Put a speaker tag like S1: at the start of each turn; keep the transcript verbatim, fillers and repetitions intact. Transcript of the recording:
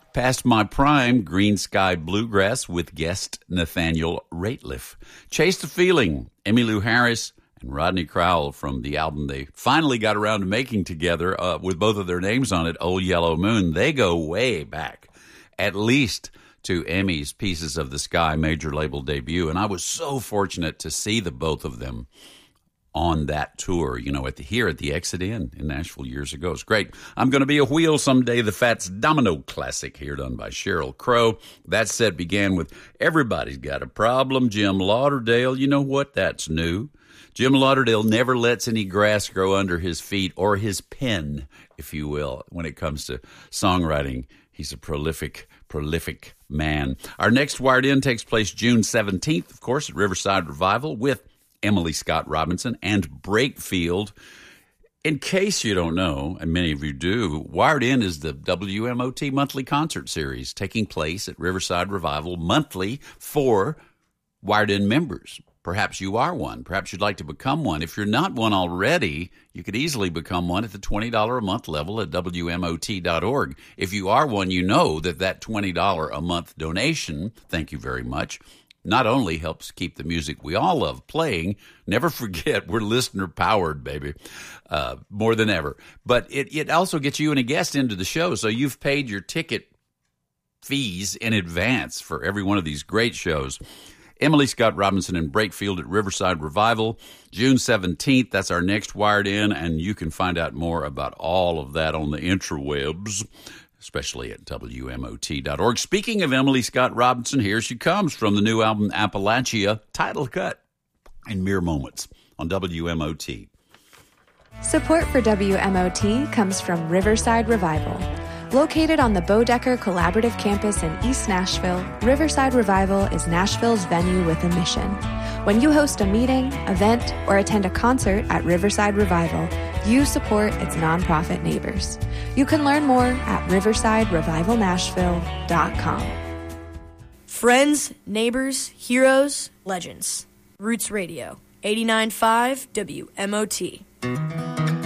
S1: Past My Prime, Green Sky Bluegrass with guest Nathaniel Rateliff. Chase the Feeling, Emmylou Harris and Rodney Crowell from the album they finally got around to making together uh, with both of their names on it, Old Yellow Moon. They go way back, at least to Emmy's Pieces of the Sky major label debut. And I was so fortunate to see the both of them on that tour, you know, at the here at the Exit Inn in Nashville years ago. It's great. I'm Going to Be a Wheel Someday, the Fats Domino classic here done by Sheryl Crow. That set began with Everybody's Got a Problem, Jim Lauderdale. You know what? That's new. Jim Lauderdale never lets any grass grow under his feet or his pen, if you will, when it comes to songwriting. He's a prolific, prolific man. Our next Wired In takes place June seventeenth, of course, at Riverside Revival with Emily Scott Robinson and Brakefield. In case you don't know, and many of you do, Wired In is the W M O T monthly concert series taking place at Riverside Revival monthly for Wired In members. Perhaps you are one. Perhaps you'd like to become one. If you're not one already, you could easily become one at the twenty dollars a month level at W M O T dot org. If you are one, you know that that twenty dollars a month donation, thank you very much, not only helps keep the music we all love playing, never forget we're listener-powered, baby, uh, more than ever. But it, it also gets you and a guest into the show, so you've paid your ticket fees in advance for every one of these great shows. Emily Scott Robinson and Brakefield at Riverside Revival, June seventeenth. That's our next Wired In, and you can find out more about all of that on the interwebs, especially at W M O T dot org. Speaking of Emily Scott Robinson, here she comes from the new album Appalachia, title cut in mere moments on W M O T.
S2: Support for W M O T comes from Riverside Revival. Located on the Bodecker Collaborative Campus in East Nashville, Riverside Revival is Nashville's venue with a mission. When you host a meeting, event, or attend a concert at Riverside Revival, you support its nonprofit neighbors. You can learn more at riverside revival nashville dot com.
S3: Friends, neighbors, heroes, legends. Roots Radio, eighty-nine point five W M O T.